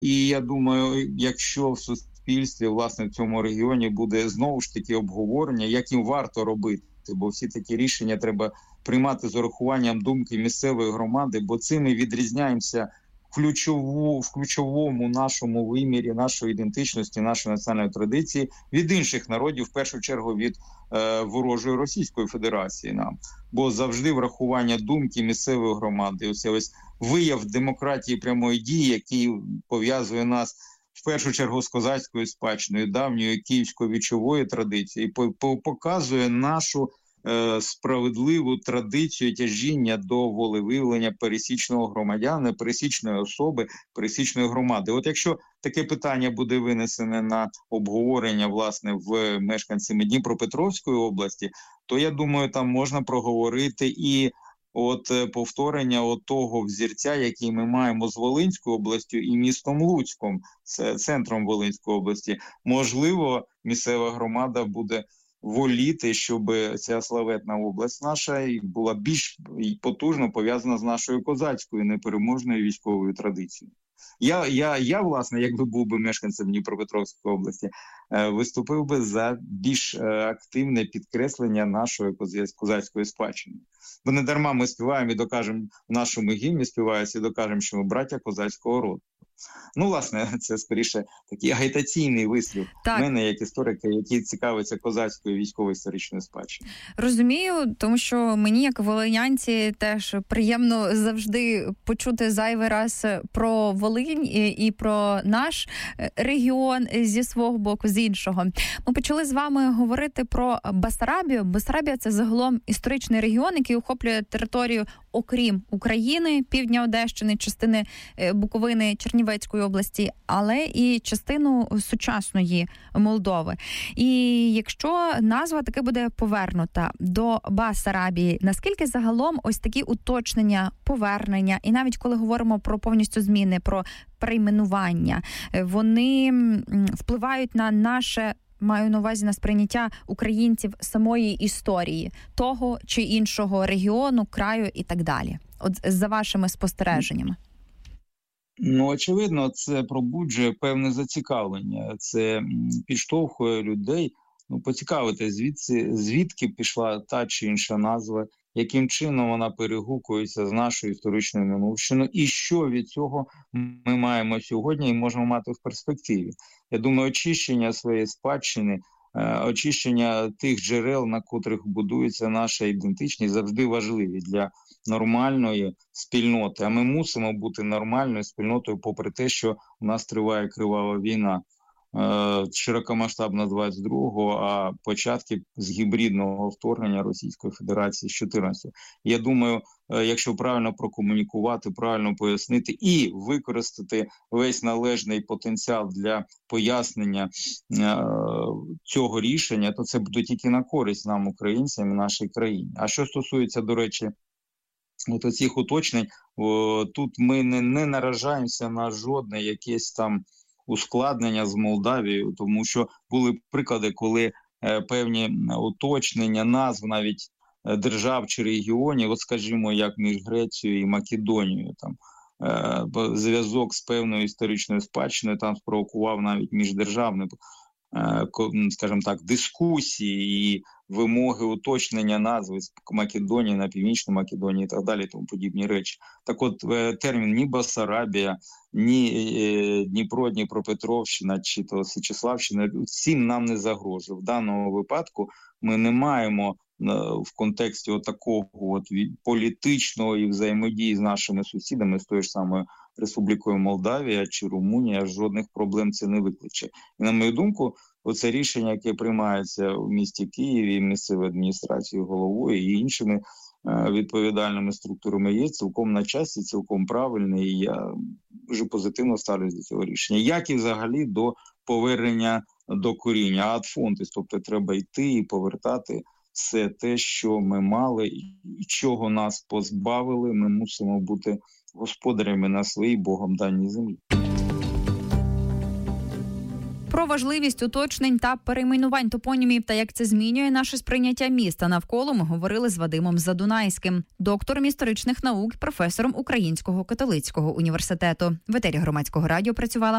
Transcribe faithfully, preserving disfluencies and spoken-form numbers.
І я думаю, якщо в суспільстві, власне, в цьому регіоні буде знову ж таки обговорення, як їм варто робити, бо всі такі рішення треба приймати з урахуванням думки місцевої громади, бо цим ми відрізняємося в, ключову, в ключовому нашому вимірі, нашої ідентичності, нашої національної традиції від інших народів, в першу чергу від е, ворожої Російської Федерації нам. Бо завжди врахування думки місцевої громади, ось ось вияв демократії прямої дії, який пов'язує нас в першу чергу з козацькою спадщиною, давньою київською вічовою традицією, показує нашу е, справедливу традицію тяжіння до волевиявлення пересічного громадянина, пересічної особи, пересічної громади. От якщо таке питання буде винесене на обговорення, власне, в мешканцями Дніпропетровської області, то, я думаю, там можна проговорити і от повторення от того взірця, який ми маємо з Волинською областю і містом Луцьком, центром Волинської області. Можливо, місцева громада буде воліти, щоб ця славетна область наша була більш потужно пов'язана з нашою козацькою непереможною військовою традицією. Я, я, я, власне, якби був би мешканцем Дніпропетровської області, виступив би за більш активне підкреслення нашої козацької спадщини. Бо не дарма ми співаємо і докажемо, в нашому гімні співається і докажемо, що ми браття козацького роду. Ну, власне, це, скоріше, такий агітаційний вислів в мене, як історика, який цікавиться козацькою військово-історичною спадщиною. Розумію, тому що мені, як волинянці, теж приємно завжди почути зайвий раз про Волинь і про наш регіон зі свого боку, з іншого. Ми почали з вами говорити про Басарабію. Басарабія – це загалом історичний регіон, який охоплює територію, окрім України, півдня Одещини, частини Буковини, Чернівецької області, але і частину сучасної Молдови. І якщо назва таки буде повернута до Басарабії, наскільки загалом ось такі уточнення, повернення, і навіть коли говоримо про повністю зміни, про перейменування, вони впливають на наше, маю на увазі, на сприйняття українців самої історії, того чи іншого регіону, краю і так далі? От за вашими спостереженнями. Ну, очевидно, це пробуджує певне зацікавлення. Це підштовхує людей, ну, поцікавити, звідси, звідки пішла та чи інша назва, яким чином вона перегукується з нашою історичною минувщиною, і що від цього ми маємо сьогодні і можемо мати в перспективі. Я думаю, очищення своєї спадщини, очищення тих джерел, на котрих будується наша ідентичність, завжди важливі для нормальної спільноти. А ми мусимо бути нормальною спільнотою, попри те, що у нас триває кривава війна. Широкомасштабна двадцять другого, а початки з гібридного вторгнення Російської Федерації з чотирнадцятого. Я думаю, якщо правильно прокомунікувати, правильно пояснити і використати весь належний потенціал для пояснення е- цього рішення, то це буде тільки на користь нам, українцям, і нашій країні. А що стосується, до речі, от оцих уточнень, о, тут ми не, не наражаємося на жодне якесь там ускладнення з Молдавією, тому що були приклади, коли е, певні уточнення назв навіть е, держав чи регіонів, от скажімо, як між Грецією і Македонією, там е, зв'язок з певною історичною спадщиною там спровокував навіть міждержавні, е, скажімо так, дискусії і вимоги уточнення назви з Македонії на Північну Македонію і так далі, тому подібні речі. Так от термін ні Басарабія, ні Дніпро, Дніпропетровщина чи то Січеславщина, цим нам не загрожує. В даному випадку ми не маємо в контексті такого от політичної взаємодії з нашими сусідами, з тою ж самою Республікою Молдавія чи Румунія, жодних проблем це не викличе. І, на мою думку, оце рішення, яке приймається в місті Києві, місцевою адміністрацією, головою і іншими е, відповідальними структурами, є цілком на часі, цілком правильне, і я дуже позитивно ставлюсь до цього рішення. Як і взагалі до повернення до коріння, ад фонтис, тобто треба йти і повертати все те, що ми мали і чого нас позбавили. Ми мусимо бути господарями на своїй Богом даній землі. Про важливість уточнень та перейменувань топонімів та як це змінює наше сприйняття міста навколо ми говорили з Вадимом Задунайським, доктором історичних наук, професором Українського католицького університету. В етері Громадського радіо працювала